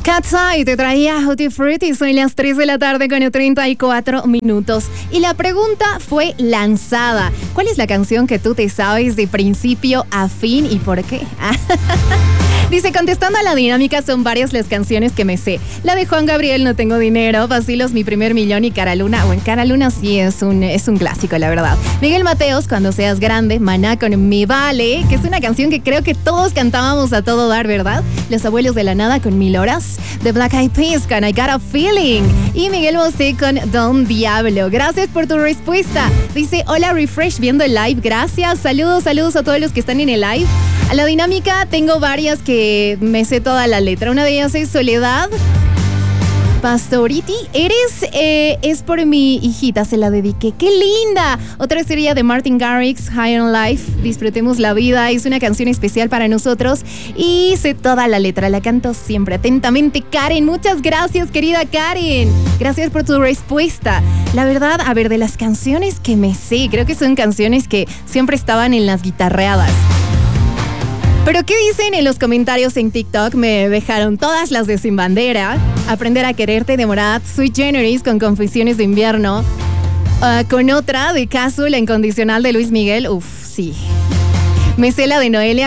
Cat's Eye te traía Tutti Frutti. Son las 3 de la tarde con 34 minutos. Y la pregunta fue lanzada. ¿Cuál es la canción que tú te sabes de principio a fin y por qué? Dice, contestando a la dinámica, son varias las canciones que me sé. La de Juan Gabriel, No tengo dinero, Vacilos, Mi primer millón y Cara Luna. Bueno, Cara Luna sí es un clásico, la verdad. Miguel Mateos, Cuando seas grande. Maná con Me vale, que es una canción que creo que todos cantábamos a todo dar, ¿verdad? Los Abuelos de la Nada con Mil horas. The Black Eyed Peas con I Got a Feeling. Y Miguel Bosé con Don Diablo. Gracias por tu respuesta. Dice, hola Refresh, viendo el live. Gracias. Saludos a todos los que están en el live. A la dinámica tengo varias que me sé toda la letra. Una de ellas es Soledad Pastoriti. Es por mi hijita, se la dediqué. ¡Qué linda! Otra sería de Martin Garrix, High on Life. Disfrutemos la vida. Es una canción especial para nosotros. Y sé toda la letra, la canto siempre. Atentamente, Karen. Muchas gracias, querida Karen. Gracias por tu respuesta. La verdad, a ver, de las canciones que me sé, creo que son canciones que siempre estaban en las guitarreadas. ¿Pero qué dicen en los comentarios en TikTok? Me dejaron todas las de Sin Bandera, Aprender a quererte de Morat, Sweet Generis con Confesiones de invierno, con otra de Casu, La incondicional de Luis Miguel. Uf, sí. Me sé la de Noelia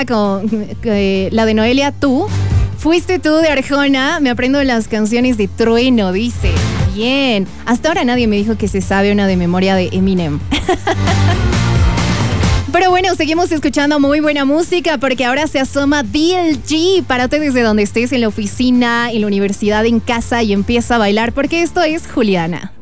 Tú. Fuiste tú de Arjona. Me aprendo las canciones de Trueno, dice. Bien. Hasta ahora nadie me dijo que se sabe una de memoria de Eminem. Pero bueno, seguimos escuchando muy buena música porque ahora se asoma DLG. Párate desde donde estés, en la oficina, en la universidad, en casa y empieza a bailar porque esto es Juliana.